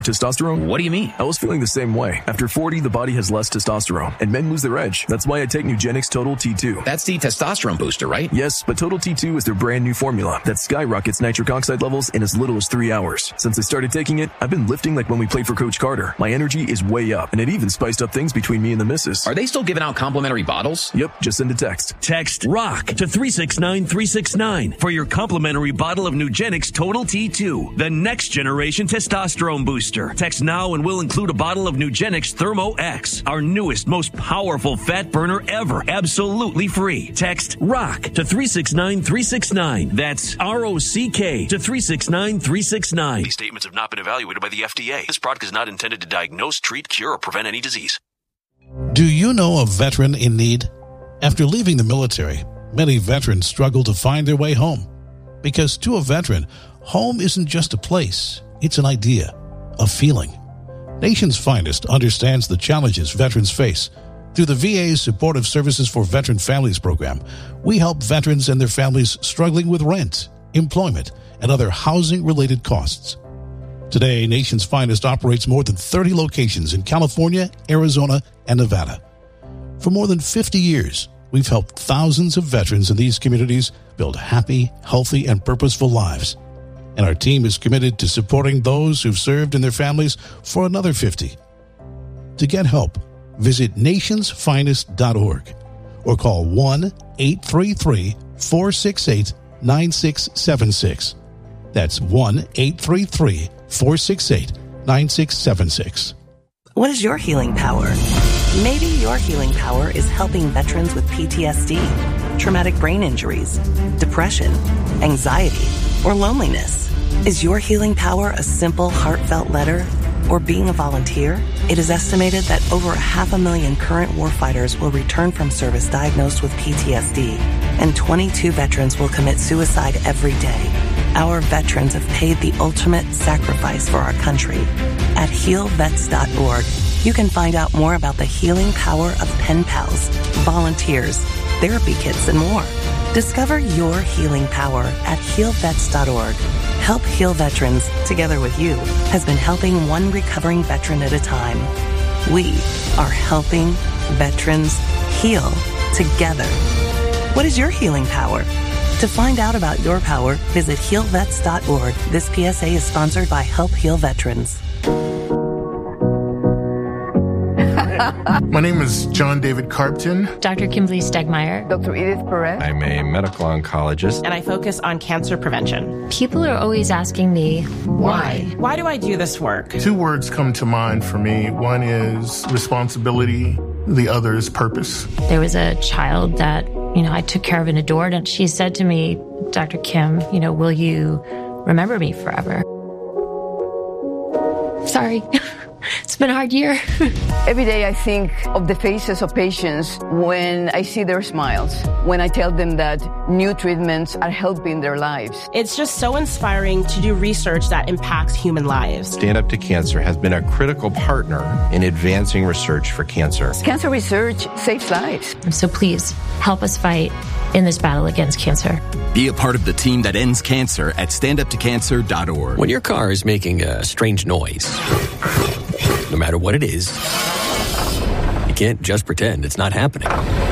Testosterone? What do you mean? I was feeling the same way. After 40, the body has less testosterone, and men lose their edge. That's why I take Nugenix Total T2. That's the testosterone booster, right? Yes, but Total T2 is their brand new formula that skyrockets nitric oxide levels in as little as 3 hours. Since I started taking it, I've been lifting like when we played for Coach Carter. My energy is way up, and it even spiced up things between me and the missus. Are they still giving out complimentary bottles? Yep, just send a text. Text ROCK to 369-369 for your complimentary bottle of Nugenix Total T2, the next generation testosterone booster. Text now and we'll include a bottle of Nugenix Thermo X, our newest, most powerful fat burner ever, absolutely free. Text ROCK to 369-369. That's ROCK to 369-369. These statements have not been evaluated by the FDA. This product is not intended to diagnose, treat, cure, or prevent any disease. Do you know a veteran in need? After leaving the military, many veterans struggle to find their way home. Because to a veteran, home isn't just a place, it's an idea, a feeling. Nation's Finest understands the challenges veterans face. Through the VA's Supportive Services for Veteran Families program, we help veterans and their families struggling with rent, employment, and other housing-related costs. Today, Nation's Finest operates more than 30 locations in California, Arizona, and Nevada. For more than 50 years, we've helped thousands of veterans in these communities build happy, healthy, and purposeful lives. And our team is committed to supporting those who've served and their families for another 50. To get help, visit nationsfinest.org or call 1-833-468-9676. That's 1-833-468-9676. What is your healing power? Maybe your healing power is helping veterans with PTSD, traumatic brain injuries, depression, anxiety, or loneliness. Is your healing power a simple, heartfelt letter or being a volunteer? It is estimated that over 500,000 current warfighters will return from service diagnosed with PTSD, and 22 veterans will commit suicide every day. Our veterans have paid the ultimate sacrifice for our country. At healvets.org, you can find out more about the healing power of pen pals, volunteers, therapy kits, and more. Discover your healing power at healvets.org. Help Heal Veterans, together with you, has been helping one recovering veteran at a time. We are helping veterans heal together. What is your healing power? To find out about your power, visit healvets.org. This PSA is sponsored by Help Heal Veterans. My name is John David Carpton. Dr. Kimberly Stegmeyer. Dr. Edith Perez. I'm a medical oncologist. And I focus on cancer prevention. People are always asking me, why? Why do I do this work? 2 words come to mind for me. One is responsibility. The other is purpose. There was a child that, I took care of and adored, and she said to me, Dr. Kim, will you remember me forever? Sorry. It's been a hard year. Every day I think of the faces of patients when I see their smiles, when I tell them that new treatments are helping their lives. It's just so inspiring to do research that impacts human lives. Stand Up to Cancer has been a critical partner in advancing research for cancer. Cancer research saves lives. So please help us fight in this battle against cancer. Be a part of the team that ends cancer at standuptocancer.org. When your car is making a strange noise, no matter what it is, you can't just pretend it's not happening.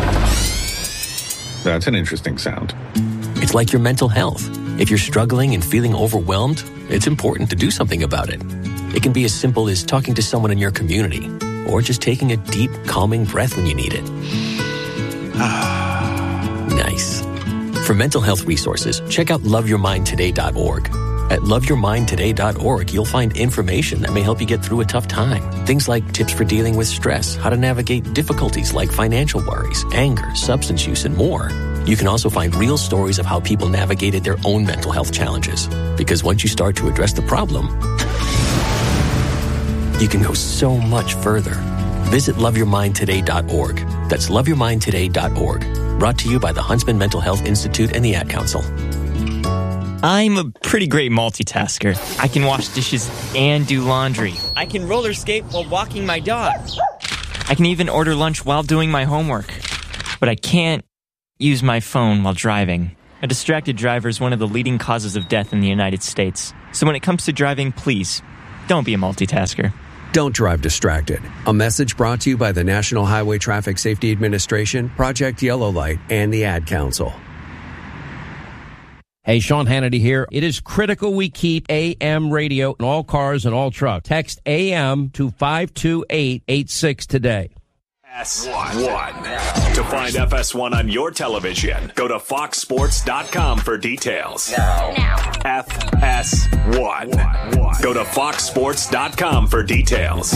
That's an interesting sound. It's like your mental health. If you're struggling and feeling overwhelmed, it's important to do something about it. It can be as simple as talking to someone in your community, or just taking a deep, calming breath when you need it. Nice. For mental health resources, check out loveyourmindtoday.org. At loveyourmindtoday.org, you'll find information that may help you get through a tough time. Things like tips for dealing with stress, how to navigate difficulties like financial worries, anger, substance use, and more. You can also find real stories of how people navigated their own mental health challenges. Because once you start to address the problem, you can go so much further. Visit loveyourmindtoday.org. That's loveyourmindtoday.org. Brought to you by the Huntsman Mental Health Institute and the Ad Council. I'm a pretty great multitasker. I can wash dishes and do laundry. I can roller skate while walking my dog. I can even order lunch while doing my homework. But I can't use my phone while driving. A distracted driver is one of the leading causes of death in the United States. So when it comes to driving, please, don't be a multitasker. Don't drive distracted. A message brought to you by the National Highway Traffic Safety Administration, Project Yellow Light, and the Ad Council. Hey, Sean Hannity here. It is critical we keep AM radio in all cars and all trucks. Text AM to 52886 today. FS1. To find FS1 on your television, go to foxsports.com for details. Now. FS1. Go to foxsports.com for details.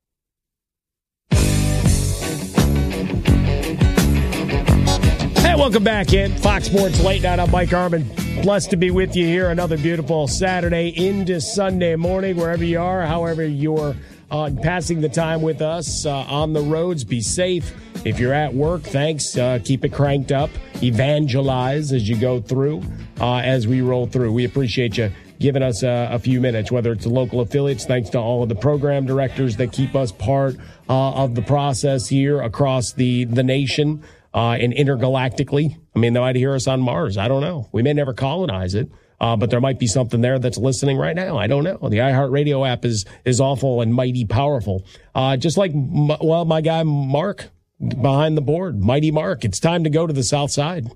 Hey, welcome back in Fox Sports Late Night. I'm Mike Harmon. Blessed to be with you here another beautiful Saturday into Sunday morning, wherever you are, however you're passing the time with us on the roads. Be safe. If you're at work, thanks. Keep it cranked up. Evangelize as you go through, as we roll through. We appreciate you giving us a few minutes, whether it's the local affiliates. Thanks to all of the program directors that keep us part of the process here across the nation and intergalactically. I mean, they might hear us on Mars. I don't know. We may never colonize it. But there might be something there that's listening right now. I don't know. The iHeartRadio app is awful and mighty powerful. Just like, my guy Mark behind the board, Mighty Mark. It's time to go to the South Side.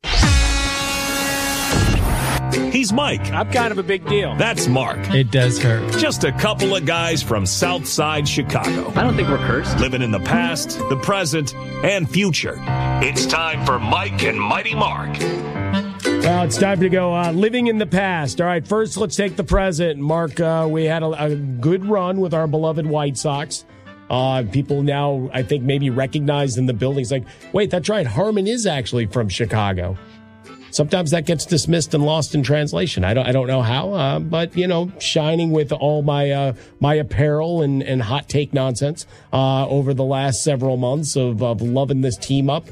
He's Mike. I'm kind of a big deal. That's Mark. It does hurt. Just a couple of guys from Southside Chicago. I don't think we're cursed. Living in the past, the present, and future. It's time for Mike and Mighty Mark. Well, it's time to go living in the past. All right, first let's take the present. Mark, we had a good run with our beloved White Sox. People now, I think, maybe recognized in the buildings like, wait, that's right, Harmon is actually from Chicago. Sometimes that gets dismissed and lost in translation. I don't know how, but, shining with all my my apparel and hot take nonsense over the last several months of loving this team up.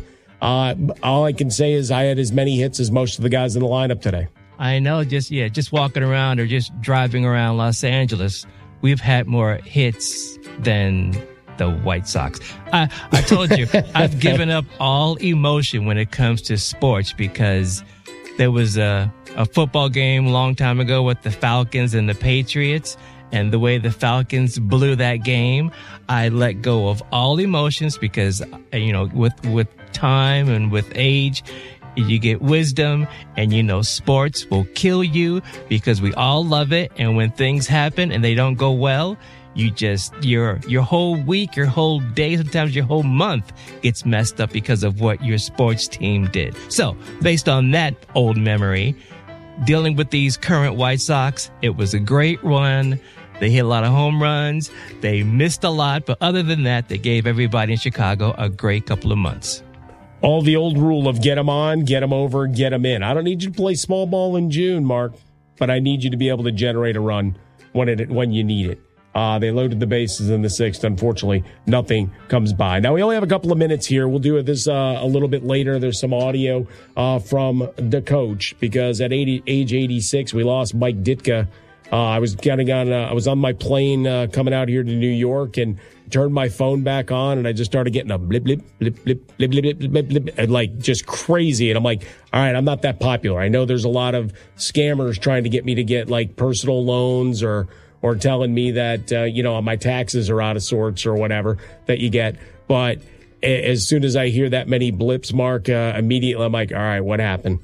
All I can say is I had as many hits as most of the guys in the lineup today. I know, just walking around or just driving around Los Angeles, we've had more hits than the White Sox. I told you, I've given up all emotion when it comes to sports because there was a football game a long time ago with the Falcons and the Patriots. And the way the Falcons blew that game, I let go of all emotions because, with time and with age, you get wisdom and, sports will kill you because we all love it. And when things happen and they don't go well, your whole week, your whole day, sometimes your whole month gets messed up because of what your sports team did. So based on that old memory, dealing with these current White Sox, it was a great run. They hit a lot of home runs. They missed a lot. But other than that, they gave everybody in Chicago a great couple of months. All the old rule of get them on, get them over, get them in. I don't need you to play small ball in June, Mark, but I need you to be able to generate a run when you need it. They loaded the bases in the sixth. Unfortunately, nothing comes by. Now, we only have a couple of minutes here. We'll do this a little bit later. There's some audio from the coach because at age 86, we lost Mike Ditka. I was on my plane coming out here to New York and turned my phone back on, and I just started getting a blip, blip, blip, blip, blip, blip, blip, blip, blip, and like just crazy. And I'm like, all right, I'm not that popular. I know there's a lot of scammers trying to get me to get like personal loans or telling me that, my taxes are out of sorts or whatever that you get. But as soon as I hear that many blips, Mark, immediately I'm like, all right, what happened?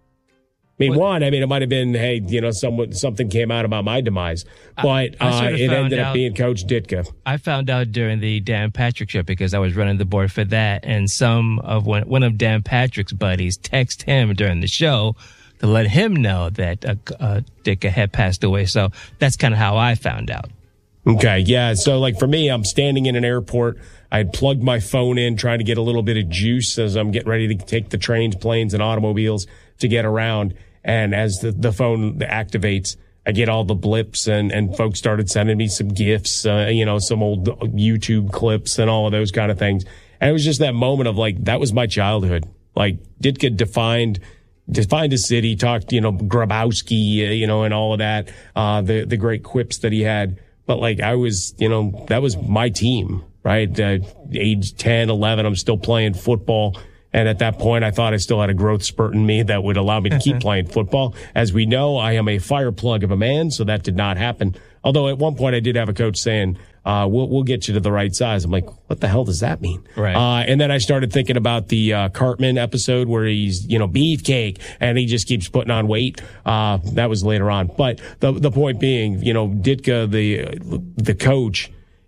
It might have been, hey, something came out about my demise, but it ended up being Coach Ditka. I found out during the Dan Patrick show because I was running the board for that, and one of Dan Patrick's buddies texted him during the show to let him know that Ditka had passed away. So that's kind of how I found out. Okay, yeah. So, like, for me, I'm standing in an airport. I had plugged my phone in, trying to get a little bit of juice as I'm getting ready to take the trains, planes, and automobiles to get around. And as the phone activates, I get all the blips, and folks started sending me some GIFs, some old YouTube clips and all of those kind of things. And it was just that moment of, like, that was my childhood. Like, Ditka defined a city, talked, Grabowski, and all of that, the great quips that he had. But, like, I was, that was my team, right? Age 10, 11, I'm still playing football. And at that point, I thought I still had a growth spurt in me that would allow me to keep playing football. As we know, I am a fire plug of a man, so that did not happen Although at one point I did have a coach saying, we'll get you to the right size. I'm like, what the hell does that mean? Right. And then I started thinking about the Cartman episode where he's, beefcake, and he just keeps putting on weight. That was later on. But the point being, Ditka, the coach,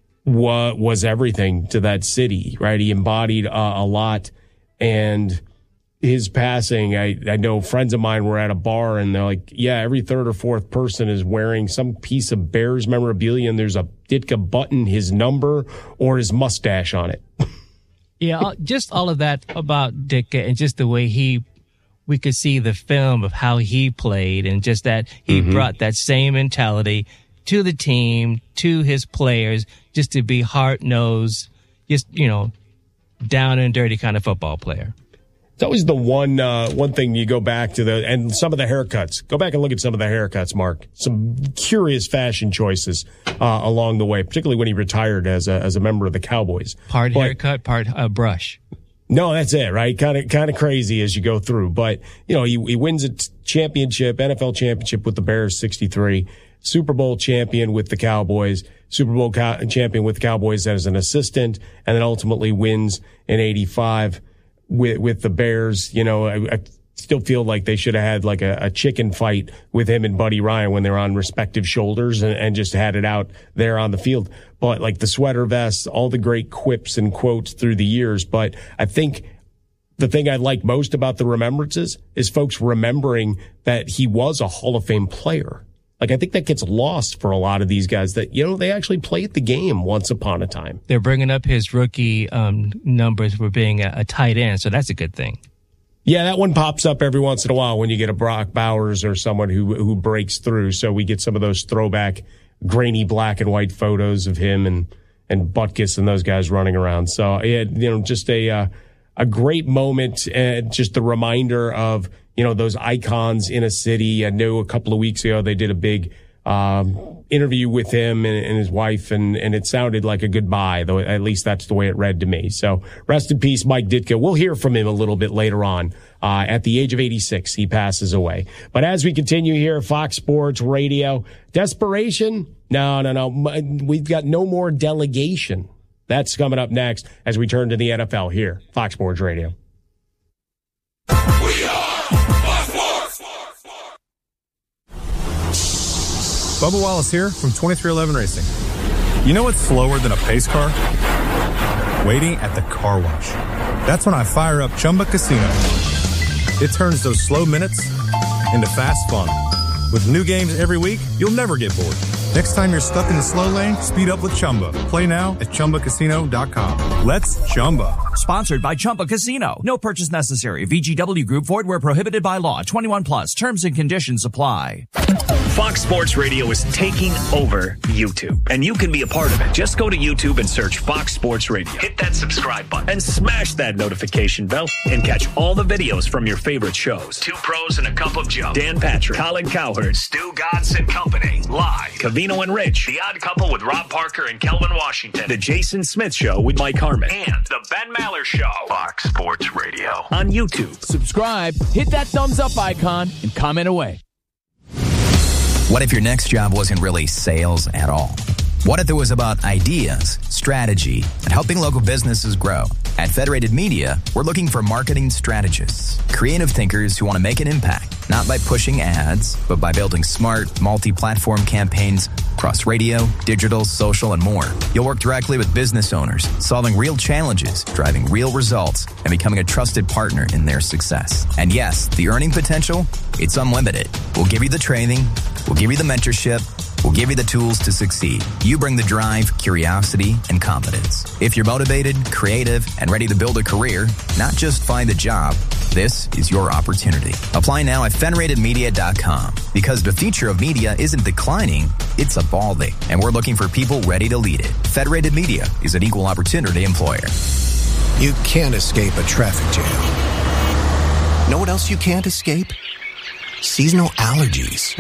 was everything to that city, right? He embodied a lot. And his passing, I know friends of mine were at a bar and they're like, yeah, every third or fourth person is wearing some piece of Bears memorabilia and there's a Ditka button, his number, or his mustache on it. Yeah, just all of that about Ditka and just the way we could see the film of how he played and just that he brought that same mentality to the team, to his players, just to be hard-nosed, just, down and dirty kind of football player. It's always the one thing you go back to and some of the haircuts. Go back and look at some of the haircuts, Mark. Some curious fashion choices along the way, particularly when he retired as a member of the Cowboys. Part haircut, part brush. No, that's it, right? Kind of crazy as you go through. But, he wins a championship, NFL championship with the Bears, 63, Super Bowl champion with the Cowboys, Super Bowl champion with the Cowboys as an assistant, and then ultimately wins in 85 with the Bears. I still feel like they should have had like a chicken fight with him and Buddy Ryan when they're on respective shoulders and just had it out there on the field. But like the sweater vests, all the great quips and quotes through the years. But I think the thing I like most about the remembrances is folks remembering that he was a Hall of Fame player. Like, I think that gets lost for a lot of these guys that, they actually played the game once upon a time. They're bringing up his rookie numbers for being a tight end, so that's a good thing. Yeah, that one pops up every once in a while when you get a Brock Bowers or someone who breaks through. So we get some of those throwback, grainy black and white photos of him and Butkus and those guys running around. So, yeah, just a great moment, and just a reminder of, those icons in a city. I know a couple of weeks ago they did a big interview with him and his wife, and it sounded like a goodbye, though at least that's the way it read to me. So rest in peace, Mike Ditka. We'll hear from him a little bit later on. At the age of 86, he passes away. But as we continue here, Fox Sports Radio, desperation? No. We've got no more delegation. That's coming up next as we turn to the NFL here, Fox Sports Radio. Bubba Wallace here from 2311 Racing. You know what's slower than a pace car? Waiting at the car wash. That's when I fire up Chumba Casino. It turns those slow minutes into fast fun. With new games every week, you'll never get bored. Next time you're stuck in the slow lane, speed up with Chumba. Play now at ChumbaCasino.com. Let's Chumba. Sponsored by Chumba Casino. No purchase necessary. VGW Group. Void where prohibited by law. 21 plus. Terms and conditions apply. Fox Sports Radio is taking over YouTube, and you can be a part of it. Just go to YouTube and search Fox Sports Radio. Hit that subscribe button and smash that notification bell and catch all the videos from your favorite shows. Two Pros and a Cup of Joe. Dan Patrick, Colin Cowherd, Stu Godson Company. Live. Cavino and Rich. The Odd Couple with Rob Parker and Kelvin Washington. The Jason Smith Show with Mike Harmon. And The Ben Maller Show. Fox Sports Radio. On YouTube. Subscribe, hit that thumbs up icon, and comment away. What if your next job wasn't really sales at all? What if it was about ideas, strategy, and helping local businesses grow? At Federated Media, we're looking for marketing strategists, creative thinkers who want to make an impact, not by pushing ads, but by building smart, multi-platform campaigns across radio, digital, social, and more. You'll work directly with business owners, solving real challenges, driving real results, and becoming a trusted partner in their success. And yes, the earning potential, it's unlimited. We'll give you the training, we'll give you the mentorship, we'll give you the tools to succeed. You bring the drive, curiosity, and confidence. If you're motivated, creative, and ready to build a career, not just find a job, this is your opportunity. Apply now at federatedmedia.com, because the future of media isn't declining, it's evolving, and we're looking for people ready to lead it. Federated Media is an equal opportunity employer. You can't escape a traffic jam. Know what else you can't escape? Seasonal allergies.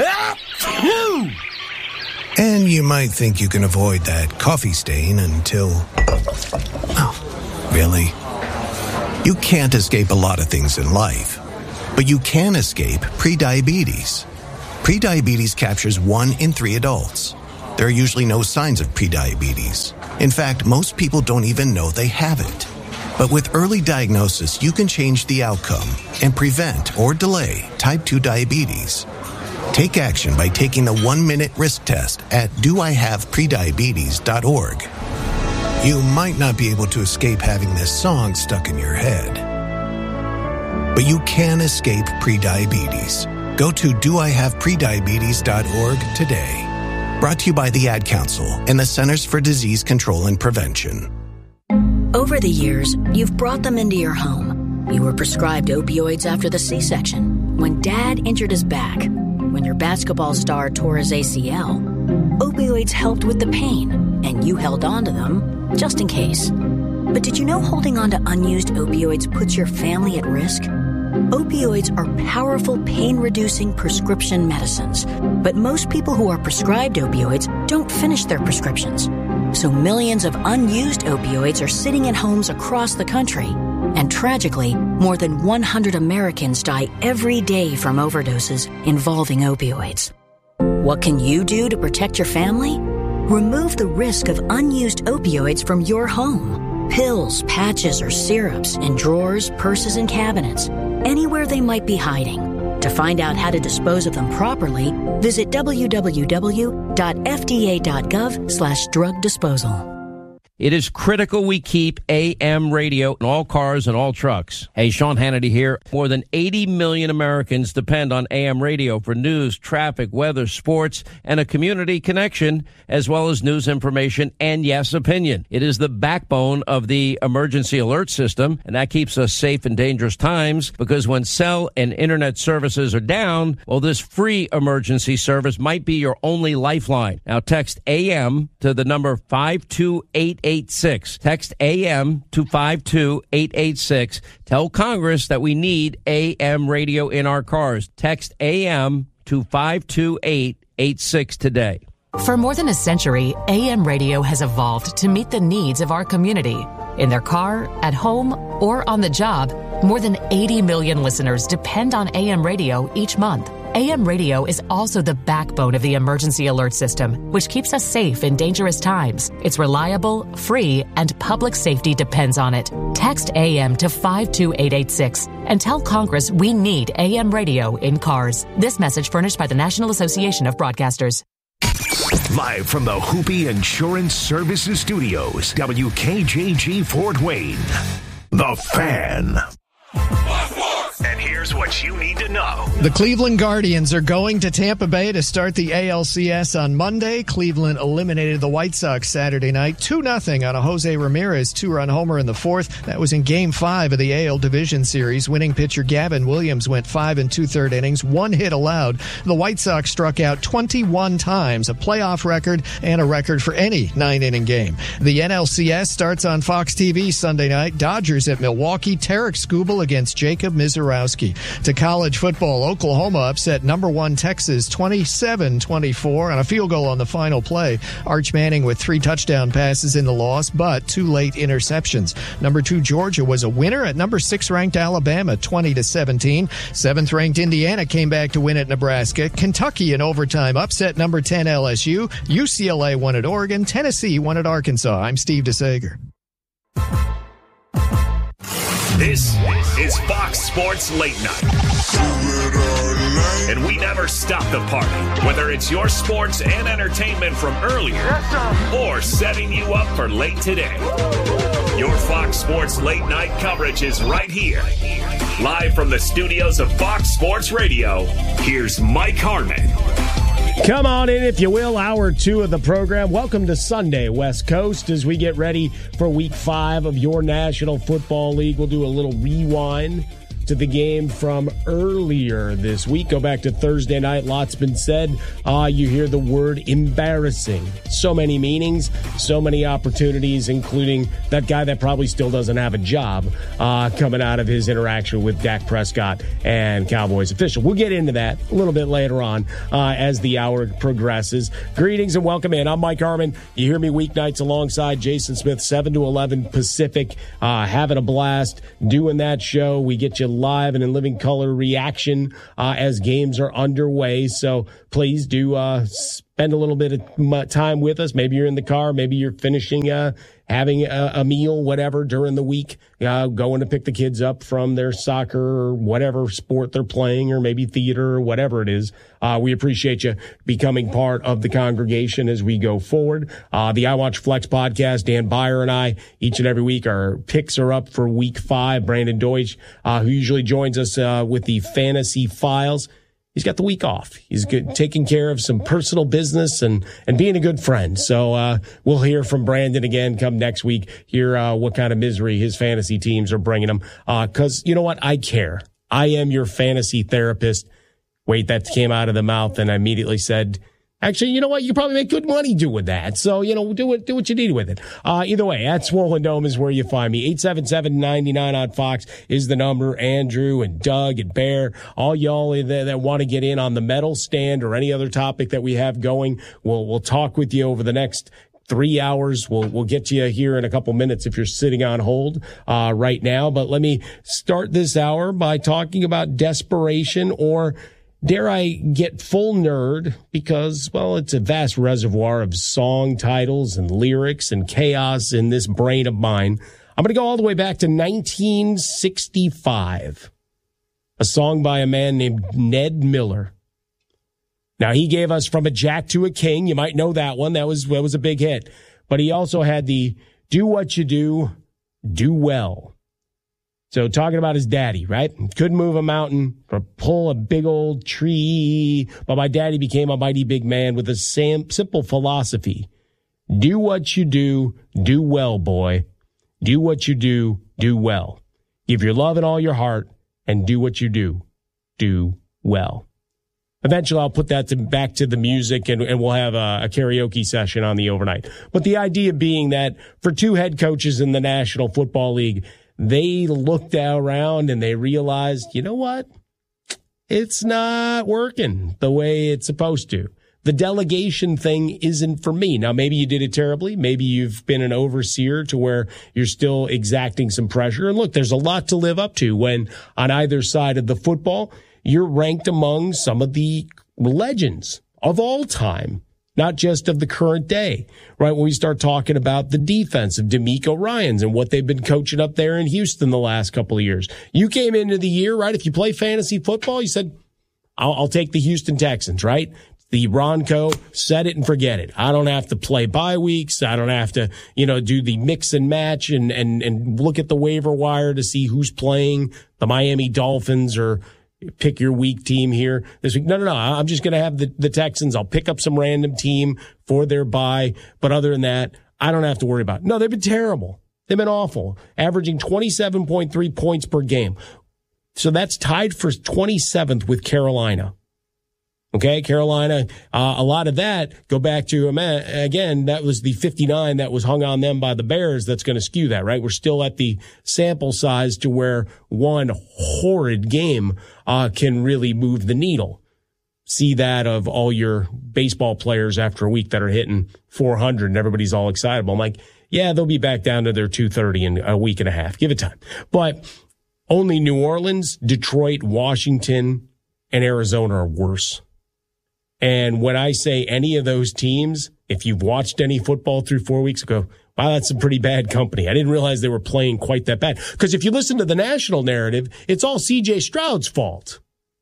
And you might think you can avoid that coffee stain until... Oh, really? You can't escape a lot of things in life, but you can escape prediabetes. Prediabetes captures 1 in 3 adults. there are usually no signs of prediabetes. In fact, most people don't even know they have it. But with early diagnosis, you can change the outcome and prevent or delay type 2 diabetes. Take action by taking the 1-minute risk test at doihaveprediabetes.org. You might not be able to escape having this song stuck in your head, but you can escape prediabetes. Go to doihaveprediabetes.org today. Brought to you by the Ad Council and the Centers for Disease Control and Prevention. Over the years, you've brought them into your home. You were prescribed opioids after the C-section, when Dad injured his back, when your basketball star tore his ACL. Opioids helped with the pain, and you held on to them just in case. But did you know holding on to unused opioids puts your family at risk? Opioids are powerful pain-reducing prescription medicines, but most people who are prescribed opioids don't finish their prescriptions. So millions of unused opioids are sitting in homes across the country. And tragically, more than 100 Americans die every day from overdoses involving opioids. What can you do to protect your family? Remove the risk of unused opioids from your home. Pills, patches, or syrups in drawers, purses, and cabinets, anywhere they might be hiding. To find out how to dispose of them properly, visit www.fda.gov/drug disposal. It is critical we keep AM radio in all cars and all trucks. Hey, Sean Hannity here. More than 80 million Americans depend on AM radio for news, traffic, weather, sports, and a community connection, as well as news information and, yes, opinion. It is the backbone of the emergency alert system, and that keeps us safe in dangerous times, because when cell and internet services are down, well, this free emergency service might be your only lifeline. Now, text AM to the number 52886. Text AM to 52886. Tell Congress that we need AM radio in our cars. Text AM to 52886 today. For more than a century, AM radio has evolved to meet the needs of our community. In their car, at home, or on the job, more than 80 million listeners depend on AM radio each month. AM radio is also the backbone of the emergency alert system, which keeps us safe in dangerous times. It's reliable, free, and public safety depends on it. Text AM to 52886 and tell Congress we need AM radio in cars. This message furnished by the National Association of Broadcasters. Live from the Hoopy Insurance Services Studios, WKJG Fort Wayne, The Fan. And here's what you need to know. The Cleveland Guardians are going to Tampa Bay to start the ALCS on Monday. Cleveland eliminated the White Sox Saturday night 2-0 on a Jose Ramirez 2-run homer in the fourth. That was in Game 5 of the AL Division Series. Winning pitcher Gavin Williams went 5 2/3 innings, 1 hit allowed. The White Sox struck out 21 times, a playoff record and a record for any 9-inning game. The NLCS starts on Fox TV Sunday night. Dodgers at Milwaukee. Tarek Skubal against Jacob Mizorowski. To college football, Oklahoma upset number 1 Texas 27-24 on a field goal on the final play. Arch Manning with 3 touchdown passes in the loss, but 2 late interceptions. Number 2 Georgia was a winner at number 6 ranked Alabama 20-17. 7th ranked Indiana came back to win at Nebraska. Kentucky in overtime upset number 10 LSU. UCLA won at Oregon. Tennessee won at Arkansas. I'm Steve DeSager. This is Fox Sports Late Night. And we never stop the party, whether it's your sports and entertainment from earlier or setting you up for late today. Your Fox Sports Late Night coverage is right here. Live from the studios of Fox Sports Radio, here's Mike Harmon. Come on in, if you will, hour 2 of the program. Welcome to Sunday, West Coast, as we get ready for Week 5 of your National Football League. We'll do a little rewind to the game from earlier this week. Go back to Thursday night. Lots been said. You hear the word embarrassing. So many meanings, so many opportunities, including that guy that probably still doesn't have a job coming out of his interaction with Dak Prescott and Cowboys official. We'll get into that a little bit later on as the hour progresses. Greetings and welcome in. I'm Mike Harmon. You hear me weeknights alongside Jason Smith, 7 to 11 Pacific, having a blast doing that show. We get you live and in living color reaction as games are underway. So please do spend a little bit of time with us. Maybe you're in the car. Maybe you're finishing having a meal, whatever, during the week, going to pick the kids up from their soccer or whatever sport they're playing, or maybe theater or whatever it is. We appreciate you becoming part of the congregation as we go forward. The I Watch Flex podcast, Dan Beyer and I, each and every week, our picks are up for week 5. Brandon Deutsch, who usually joins us with the Fantasy Files, he's got the week off. He's taking care of some personal business and being a good friend. So we'll hear from Brandon again come next week, hear what kind of misery his fantasy teams are bringing him. Because you know what? I care. I am your fantasy therapist. Wait, that came out of the mouth, and I immediately said, actually, you know what? You probably make good money doing that. So, do what you need with it. Either way, at Swollen Dome is where you find me. 877-99 on Fox is the number. Andrew and Doug and Bear, all y'all that want to get in on the medal stand or any other topic that we have going, we'll talk with you over the next 3 hours. We'll get to you here in a couple minutes if you're sitting on hold right now. But let me start this hour by talking about desperation, or dare I get full nerd, because, well, it's a vast reservoir of song titles and lyrics and chaos in this brain of mine. I'm going to go all the way back to 1965. A song by a man named Ned Miller. Now, he gave us From a Jack to a King. You might know that one. That was a big hit. But he also had the Do What You Do, Do Well. So talking about his daddy, right? Couldn't move a mountain or pull a big old tree, but my daddy became a mighty big man with a simple philosophy. Do what you do well, boy. Do what you do well. Give your love and all your heart, and do what you do well. Eventually, I'll put that back to the music, and we'll have a karaoke session on the overnight. But the idea being that for 2 head coaches in the National Football League, they looked around and they realized, you know what? It's not working the way it's supposed to. The delegation thing isn't for me. Now, maybe you did it terribly. Maybe you've been an overseer to where you're still exacting some pressure. And look, there's a lot to live up to when on either side of the football, you're ranked among some of the legends of all time. Not just of the current day, right? When we start talking about the defense of DeMeco Ryans and what they've been coaching up there in Houston the last couple of years. You came into the year, right? If you play fantasy football, you said, I'll take the Houston Texans, right? The Bronco, set it and forget it. I don't have to play bye weeks. I don't have to, do the mix and match and look at the waiver wire to see who's playing the Miami Dolphins or pick your weak team here this week. No. I'm just going to have the Texans. I'll pick up some random team for their bye. But other than that, I don't have to worry about it. No, they've been terrible. They've been awful, averaging 27.3 points per game. So that's tied for 27th with Carolina. Okay, Carolina, a lot of that, go back to, again, that was the 59 that was hung on them by the Bears. That's going to skew that, right? We're still at the sample size to where one horrid game can really move the needle. See that of all your baseball players after a week that are hitting 400 and everybody's all excitable. I'm like, yeah, they'll be back down to their 230 in a week and a half. Give it time. But only New Orleans, Detroit, Washington, and Arizona are worse. And when I say any of those teams, if you've watched any football through 4 weeks ago, wow, that's some pretty bad company. I didn't realize they were playing quite that bad. Because if you listen to the national narrative, it's all C.J. Stroud's fault.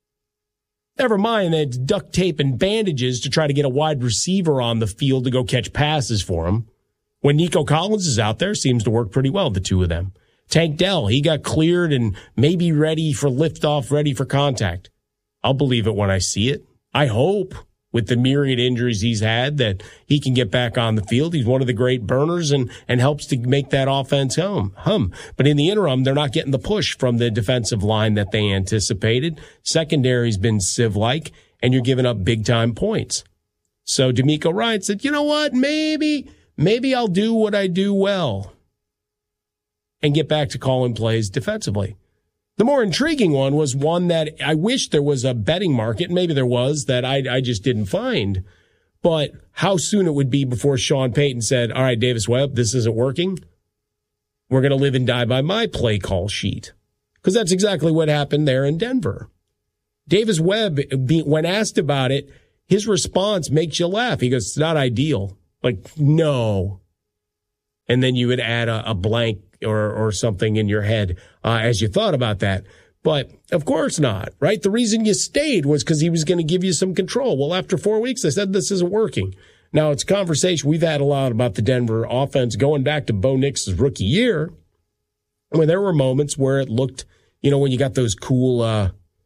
Never mind that duct tape and bandages to try to get a wide receiver on the field to go catch passes for him. When Nico Collins is out there, seems to work pretty well, the two of them. Tank Dell, he got cleared and maybe ready for liftoff, ready for contact. I'll believe it when I see it. I hope, with the myriad injuries he's had, that he can get back on the field. He's one of the great burners and helps to make that offense hum. But in the interim, they're not getting the push from the defensive line that they anticipated. Secondary's been sieve-like, and you're giving up big-time points. So DeMeco Ryans said, you know what, maybe I'll do what I do well and get back to calling plays defensively. The more intriguing one was one that I wish there was a betting market. Maybe there was that I just didn't find. But how soon it would be before Sean Payton said, all right, Davis Webb, this isn't working. We're going to live and die by my play call sheet. Because that's exactly what happened there in Denver. Davis Webb, when asked about it, his response makes you laugh. He goes, it's not ideal. Like, no. And then you would add a blank or something in your head as you thought about that. But of course not, right? The reason you stayed was because he was going to give you some control. Well, after 4 weeks, they said this isn't working. Now, it's a conversation we've had a lot about the Denver offense going back to Bo Nix's rookie year, when there were moments where it looked, when you got those cool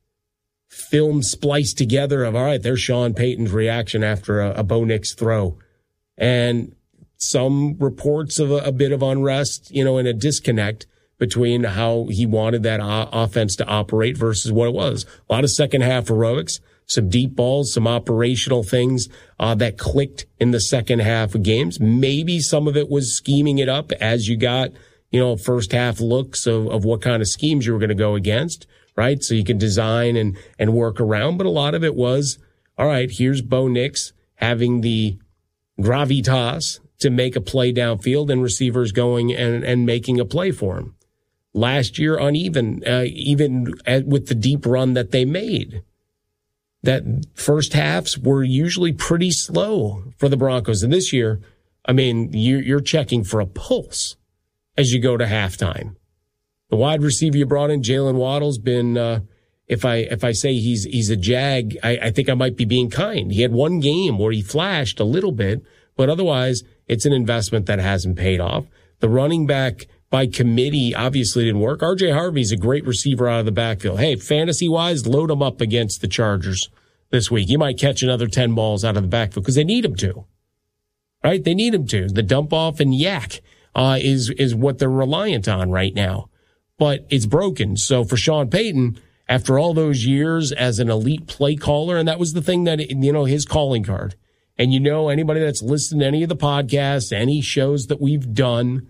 film spliced together of, all right, there's Sean Payton's reaction after a Bo Nix throw. And some reports of a bit of unrest, and a disconnect between how he wanted that offense to operate versus what it was. A lot of second half heroics, some deep balls, some operational things that clicked in the second half of games. Maybe some of it was scheming it up as you got, first half looks of what kind of schemes you were going to go against, right? So you can design and work around. But a lot of it was, all right, here's Bo Nix having the gravitas to make a play downfield and receivers going and making a play for him. Last year, uneven, even with the deep run that they made. That first halves were usually pretty slow for the Broncos. And this year, you're checking for a pulse as you go to halftime. The wide receiver you brought in, Jalen Waddle's been, if I say he's a jag, I think I might be being kind. He had one game where he flashed a little bit, but otherwise it's an investment that hasn't paid off. The running back by committee obviously didn't work. R.J. Harvey's a great receiver out of the backfield. Hey, fantasy-wise, load him up against the Chargers this week. You might catch another 10 balls out of the backfield because they need him to. Right? They need him to. The dump-off and yak is what they're reliant on right now. But it's broken. So for Sean Payton, after all those years as an elite play caller, and that was the thing that, his calling card. And anybody that's listened to any of the podcasts, any shows that we've done,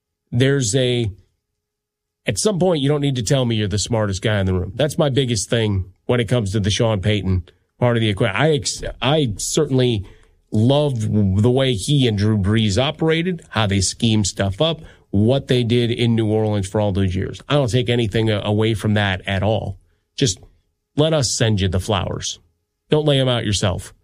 at some point, you don't need to tell me you're the smartest guy in the room. That's my biggest thing when it comes to the Sean Payton part of the equation. I certainly love the way he and Drew Brees operated, how they schemed stuff up, what they did in New Orleans for all those years. I don't take anything away from that at all. Just let us send you the flowers. Don't lay them out yourself.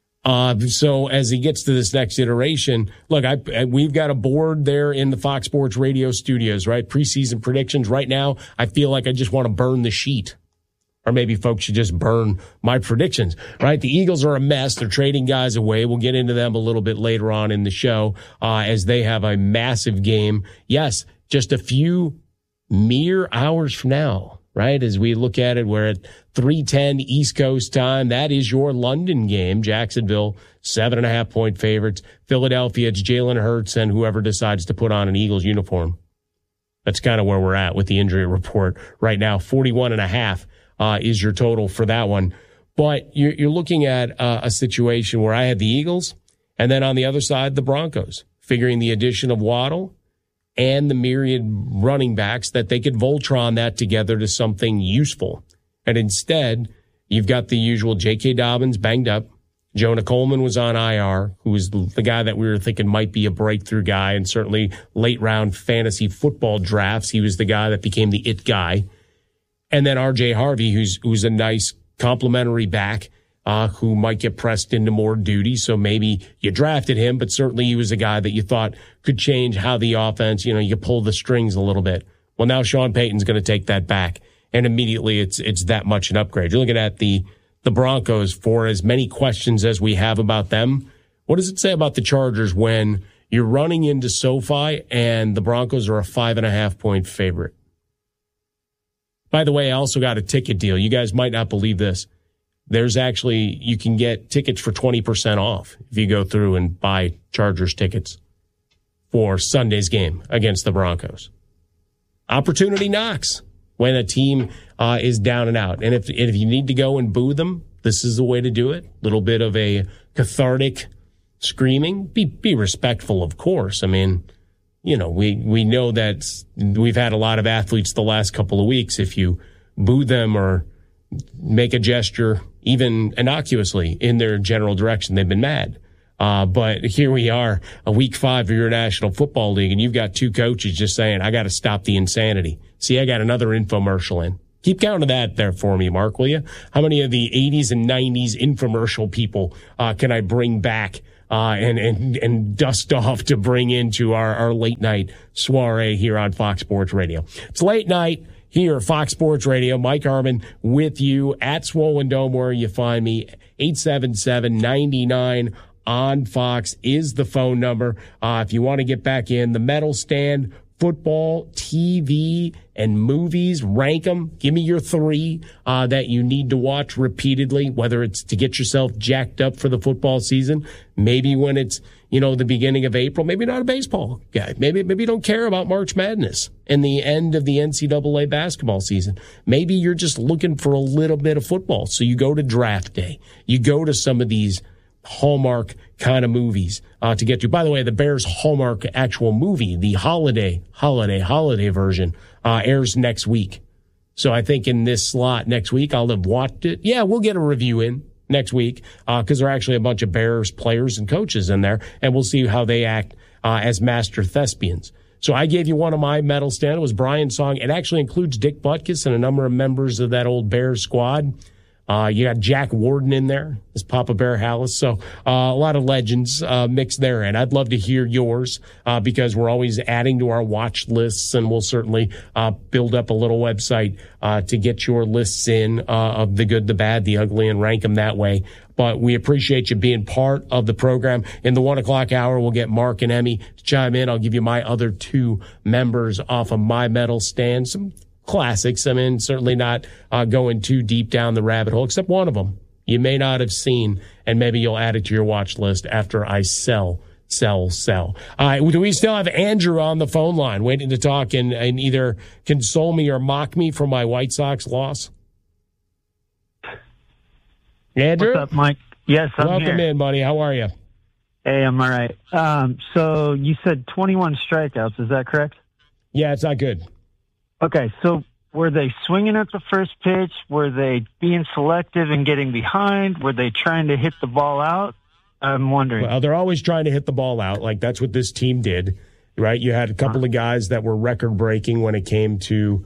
So as he gets to this next iteration, look, we've got a board there in the Fox Sports Radio studios, right? Preseason predictions. Right now, I feel like I just want to burn the sheet. Or maybe folks should just burn my predictions, right? The Eagles are a mess. They're trading guys away. We'll get into them a little bit later on in the show as they have a massive game. Yes, just a few mere hours from now, right? As we look at it, we're at 3:10 East Coast time. That is your London game. Jacksonville, 7.5-point favorites. Philadelphia, it's Jalen Hurts and whoever decides to put on an Eagles uniform. That's kind of where we're at with the injury report right now. 41.5 is your total for that one. But you're looking at a situation where I had the Eagles and then on the other side, the Broncos, figuring the addition of Waddle and the myriad running backs that they could Voltron that together to something useful. And instead, you've got the usual J.K. Dobbins banged up. Jonah Coleman was on IR, who was the guy that we were thinking might be a breakthrough guy, and certainly late round fantasy football drafts, he was the guy that became the it guy. And then R.J. Harvey, who's a nice complimentary back, who might get pressed into more duty. So maybe you drafted him, but certainly he was a guy that you thought could change how the offense, you pull the strings a little bit. Well, now Sean Payton's going to take that back, and immediately it's that much an upgrade. You're looking at the Broncos for as many questions as we have about them. What does it say about the Chargers when you're running into SoFi and the Broncos are a 5.5-point favorite? By the way, I also got a ticket deal. You guys might not believe this. You can get tickets for 20% off if you go through and buy Chargers tickets for Sunday's game against the Broncos. Opportunity knocks when a team is down and out. And if you need to go and boo them, this is the way to do it. A little bit of a cathartic screaming. Be respectful, of course. I mean, we know that we've had a lot of athletes the last couple of weeks. If you boo them or make a gesture, even innocuously, in their general direction, they've been mad. But here we are, week 5 of your National Football League, and you've got two coaches just saying, I got to stop the insanity. See, I got another infomercial in. Keep count of that there for me, Mark, will you? How many of the 80s and 90s infomercial people can I bring back and dust off to bring into our late night soiree here on Fox Sports Radio? It's late night here, Fox Sports Radio. Mike Harmon with you at Swollen Dome, where you find me. 877-99 on Fox is the phone number. If you want to get back in the medal stand, football, TV, and movies, rank them. Give me your 3 that you need to watch repeatedly, whether it's to get yourself jacked up for the football season, maybe when it's, the beginning of April, maybe not a baseball guy. Maybe you don't care about March Madness and the end of the NCAA basketball season. Maybe you're just looking for a little bit of football. So you go to draft day. You go to some of these Hallmark kind of movies to get to. By the way, the Bears Hallmark actual movie, the holiday version, airs next week. So I think in this slot next week, I'll have watched it. Yeah, we'll get a review in next week because there are actually a bunch of Bears players and coaches in there, and we'll see how they act as master thespians. So I gave you one of my medal stand. It was Brian's song. It actually includes Dick Butkus and a number of members of that old Bears squad. You got Jack Warden in there as Papa Bear Hallis. So a lot of legends mixed there. And I'd love to hear yours because we're always adding to our watch lists, and we'll certainly build up a little website to get your lists in of the good, the bad, the ugly, and rank them that way. But we appreciate you being part of the program. In the 1 o'clock hour, we'll get Mark and Emmy to chime in. I'll give you my other 2 members off of my medal stand. Some classics. I mean, certainly not going too deep down the rabbit hole, except one of them you may not have seen, and maybe you'll add it to your watch list after I sell. All right, do we still have Andrew on the phone line waiting to talk and either console me or mock me for my White Sox loss? Andrew? What's up, Mike? Yes, I'm Welcome here. in, buddy. How are you? Hey, I'm all right. So you said 21 strikeouts. Is that correct? Yeah, it's not good. Okay, so were they swinging at the first pitch? Were they being selective and getting behind? Were they trying to hit the ball out? I'm wondering. Well, they're always trying to hit the ball out. Like, that's what this team did, right? You had a couple of guys that were record-breaking when it came to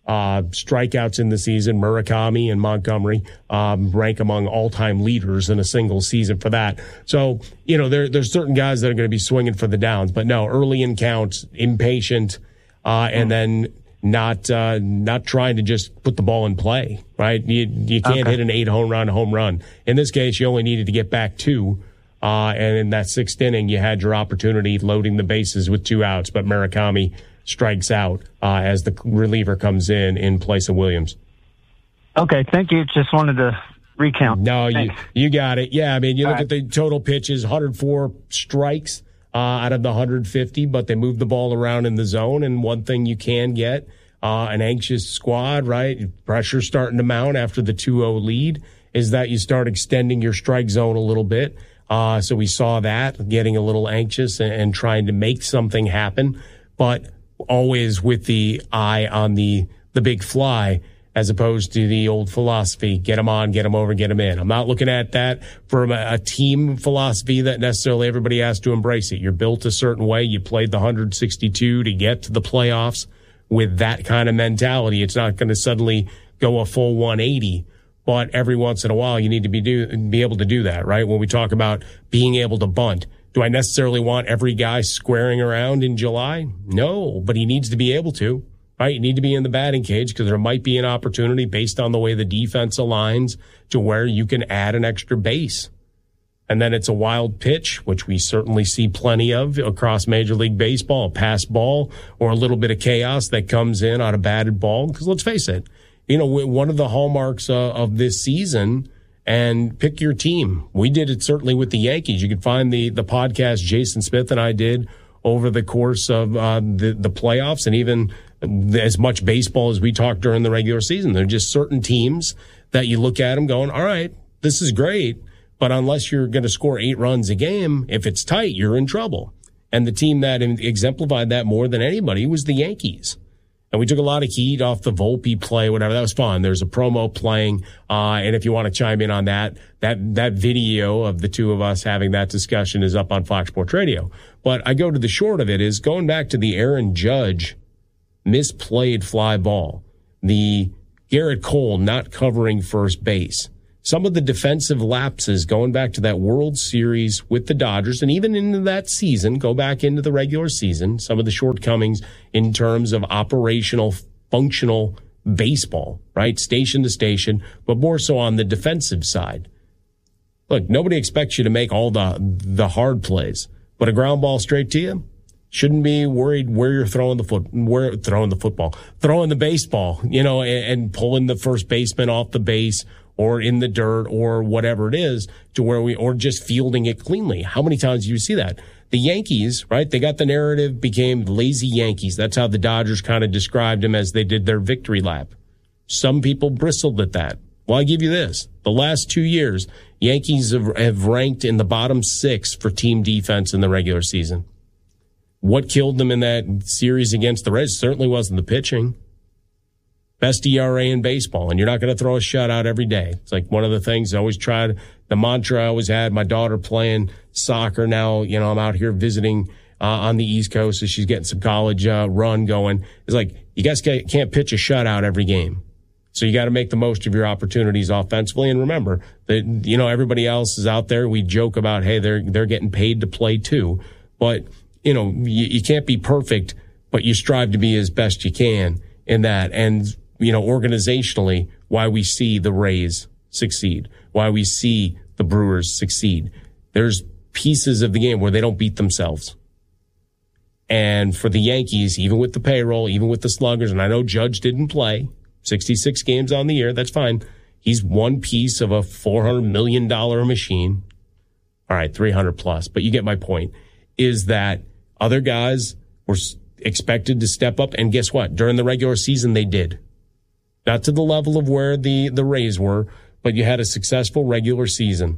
strikeouts in the season. Murakami and Montgomery rank among all-time leaders in a single season for that. So, there's certain guys that are going to be swinging for the downs. But no, early in counts, impatient, and then not trying to just put the ball in play, right? You can't hit an 8-home run. In this case, you only needed to get back 2. And in that 6th inning, you had your opportunity loading the bases with 2 outs, but Murakami strikes out as the reliever comes in place of Williams. Okay, thank you. Just wanted to recount. No, you got it. Yeah, I mean, you look at the total pitches, 104 strikes out of the 150, but they move the ball around in the zone. And one thing you can get, an anxious squad, right? Pressure starting to mount after the 2-0 lead, is that you start extending your strike zone a little bit. So we saw that, getting a little anxious and trying to make something happen, but always with the eye on the big fly, as opposed to the old philosophy, get them on, get them over, get them in. I'm not looking at that from a team philosophy that necessarily everybody has to embrace it. You're built a certain way. You played the 162 to get to the playoffs with that kind of mentality. It's not going to suddenly go a full 180, but every once in a while you need to be able to do that, right? When we talk about being able to bunt, do I necessarily want every guy squaring around in July? No, but he needs to be able to. Right, you need to be in the batting cage because there might be an opportunity based on the way the defense aligns to where you can add an extra base. And then it's a wild pitch, which we certainly see plenty of across Major League Baseball, a pass ball or a little bit of chaos that comes in on a batted ball. Because let's face it, one of the hallmarks of this season, and pick your team. We did it certainly with the Yankees. You can find the podcast Jason Smith and I did over the course of the playoffs and even as much baseball as we talked during the regular season. There are just certain teams that you look at them going, all right, this is great, but unless you're going to score 8 runs a game, if it's tight, you're in trouble. And the team that exemplified that more than anybody was the Yankees. And we took a lot of heat off the Volpe play, whatever. That was fun. There's a promo playing. And if you want to chime in on that video of the two of us having that discussion is up on Fox Sports Radio. But I go to the short of it is going back to the Aaron Judge misplayed fly ball. The Garrett Cole not covering first base. Some of the defensive lapses going back to that World Series with the Dodgers and even into that season, go back into the regular season, some of the shortcomings in terms of operational, functional baseball, right? Station to station, but more so on the defensive side. Look, nobody expects you to make all the hard plays, but a ground ball straight to you, shouldn't be worried where you're throwing the baseball, and pulling the first baseman off the base or in the dirt or whatever it is or just fielding it cleanly. How many times do you see that? The Yankees, right? They got the narrative, became lazy Yankees. That's how the Dodgers kind of described them as they did their victory lap. Some people bristled at that. Well, I give you this. The last 2 years, Yankees have ranked in the bottom 6 for team defense in the regular season. What killed them in that series against the Reds certainly wasn't the pitching. Best ERA in baseball, and you're not going to throw a shutout every day. It's like one of the things I always tried, the mantra I always had. My daughter playing soccer now, I'm out here visiting on the East Coast, so she's getting some college run going. It's like, you guys can't pitch a shutout every game. So you got to make the most of your opportunities offensively. And remember that, everybody else is out there. We joke about, hey, they're getting paid to play too. But, you can't be perfect, but you strive to be as best you can in that. And, organizationally, why we see the Rays succeed, why we see the Brewers succeed. There's pieces of the game where they don't beat themselves. And for the Yankees, even with the payroll, even with the sluggers, and I know Judge didn't play 66 games on the year, that's fine. He's one piece of a $400 million machine. All right, 300 plus, but you get my point, is that other guys were expected to step up, and guess what? During the regular season, they did. Not to the level of where the Rays were, but you had a successful regular season.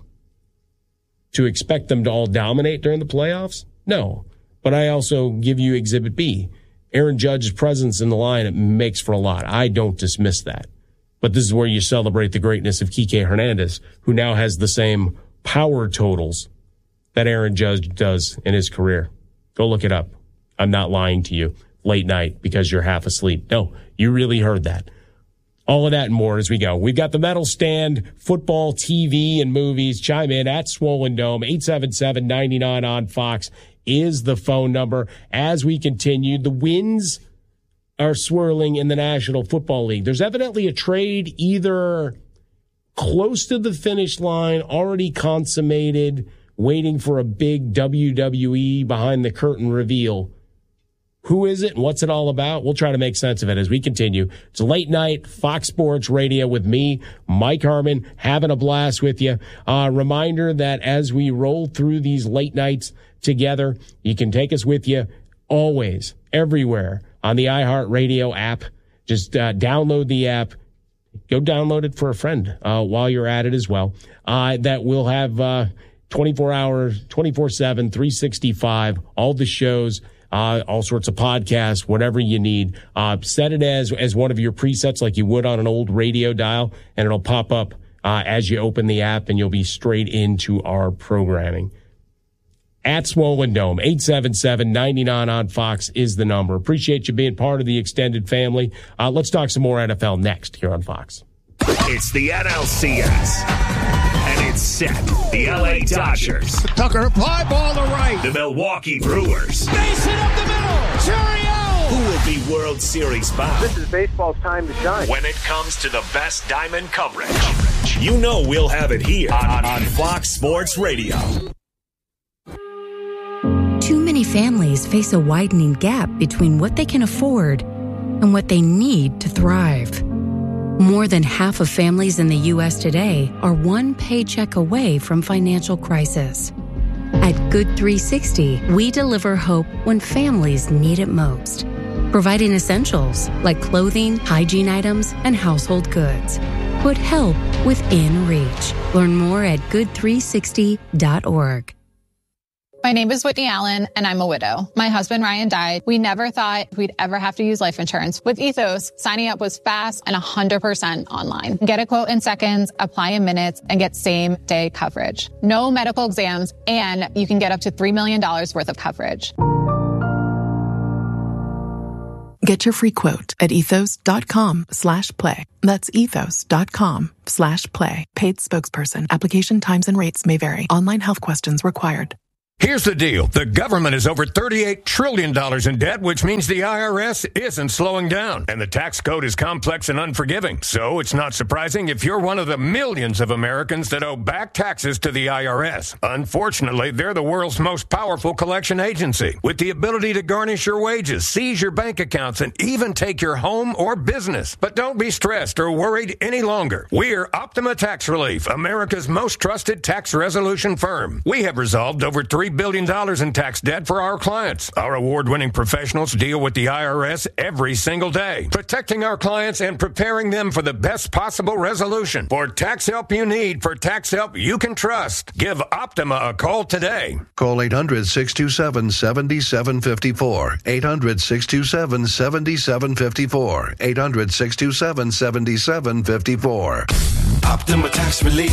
To expect them to all dominate during the playoffs? No. But I also give you Exhibit B. Aaron Judge's presence in the line makes for a lot. I don't dismiss that. But this is where you celebrate the greatness of Kike Hernandez, who now has the same power totals that Aaron Judge does in his career. Go look it up. I'm not lying to you. Late night because you're half asleep. No, you really heard that. All of that and more as we go. We've got the medal stand, football, TV, and movies. Chime in at Swollen Dome. 877-99 on Fox is the phone number. As we continue, the winds are swirling in the National Football League. There's evidently a trade either close to the finish line, already consummated, waiting for a big WWE behind the curtain reveal. Who is it and what's it all about? We'll try to make sense of it as we continue. It's late night, Fox Sports Radio with me, Mike Harmon, having a blast with you. Reminder that as we roll through these late nights together, you can take us with you always, everywhere on the iHeartRadio app. Just download the app. Go download it for a friend while you're at it as well. That will have 24 hours, 24/7, 365, all the shows, all sorts of podcasts, whatever you need. Set it as one of your presets like you would on an old radio dial, and it'll pop up as you open the app, and you'll be straight into our programming. At Swollen Dome, 877-99 on Fox is the number. Appreciate you being part of the extended family. Let's talk some more NFL next here on Fox. It's the NLCS. And it's set. The LA Dodgers. Tucker, fly ball to right. The Milwaukee Brewers. Base hit up the middle. Cheerio! Who will be World Series bound? This is baseball's time to shine. When it comes to the best diamond coverage, you know we'll have it here on Fox Sports Radio. Too many families face a widening gap between what they can afford and what they need to thrive. More than half of families in the U.S. today are one paycheck away from financial crisis. At Good 360, we deliver hope when families need it most, providing essentials like clothing, hygiene items, and household goods. Put help within reach. Learn more at good360.org. My name is Whitney Allen, and I'm a widow. My husband, Ryan, died. We never thought we'd ever have to use life insurance. With Ethos, signing up was fast and 100% online. Get a quote in seconds, apply in minutes, and get same-day coverage. No medical exams, and you can get up to $3 million worth of coverage. Get your free quote at ethos.com/play. That's ethos.com/play. Paid spokesperson. Application times and rates may vary. Online health questions required. Here's the deal. The government is over $38 trillion in debt, which means the IRS isn't slowing down. And the tax code is complex and unforgiving. So it's not surprising if you're one of the millions of Americans that owe back taxes to the IRS. Unfortunately, they're the world's most powerful collection agency, with the ability to garnish your wages, seize your bank accounts, and even take your home or business. But don't be stressed or worried any longer. We're Optima Tax Relief, America's most trusted tax resolution firm. We have resolved over $3 billion in tax debt for our clients. Our award-winning professionals deal with the IRS every single day, protecting our clients and preparing them for the best possible resolution. For tax help you need, for tax help you can trust, give Optima a call today. Call 800-627-7754. 800-627-7754. 800-627-7754. Optima Tax Relief.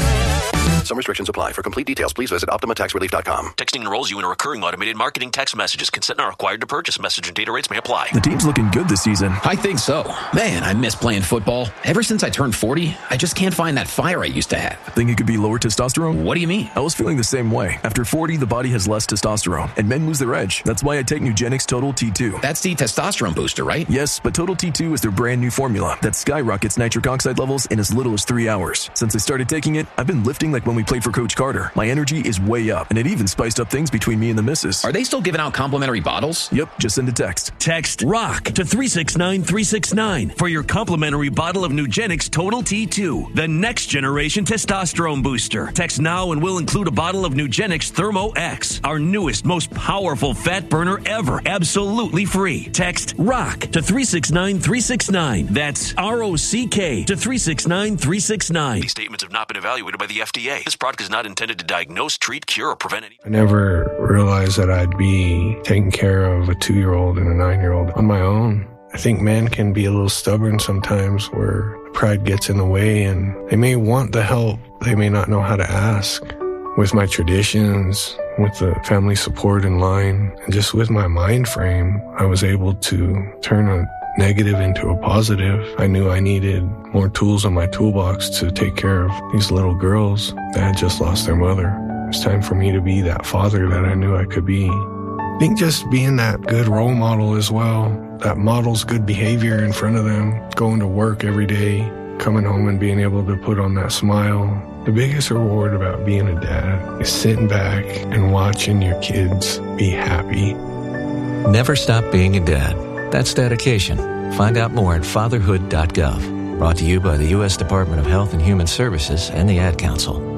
Some restrictions apply. For complete details, please visit OptimaTaxRelief.com. Texting enrolls you in a recurring automated marketing text messages. Consent not required to purchase. Message and data rates may apply. The team's looking good this season. I think so. Man, I miss playing football. Ever since I turned 40, I just can't find that fire I used to have. Think it could be lower testosterone? What do you mean? I was feeling the same way. After 40, the body has less testosterone, and men lose their edge. That's why I take Nugenix Total T2. That's the testosterone booster, right? Yes, but Total T2 is their brand new formula that skyrockets nitric oxide levels in as little as 3 hours. Since I started taking it, I've been lifting like when we played for Coach Carter. My energy is way up, and it even spiced up things between me and the missus. Are they still giving out complimentary bottles? Yep, just send a text. Text ROCK to 369-369 for your complimentary bottle of Nugenix Total T2, the next generation testosterone booster. Text now and we'll include a bottle of Nugenix Thermo X, our newest, most powerful fat burner ever, absolutely free. Text ROCK to 369-369. That's ROCK to 369-369. These statements have not been evaluated by the FDA. This product is not intended to diagnose, treat, cure, or prevent any. I never realized that I'd be taking care of a 2-year-old and a 9-year-old on my own. I think men can be a little stubborn sometimes, where pride gets in the way, and they may want the help. They may not know how to ask. With my traditions, with the family support in line, and just with my mind frame, I was able to turn a negative into a positive. I knew I needed more tools in my toolbox to take care of these little girls that had just lost their mother. It was time for me to be that father that I knew I could be. I think just being that good role model as well, that models good behavior in front of them, going to work every day, coming home and being able to put on that smile. The biggest reward about being a dad is sitting back and watching your kids be happy. Never stop being a dad. That's dedication. Find out more at fatherhood.gov. Brought to you by the U.S. Department of Health and Human Services and the Ad Council.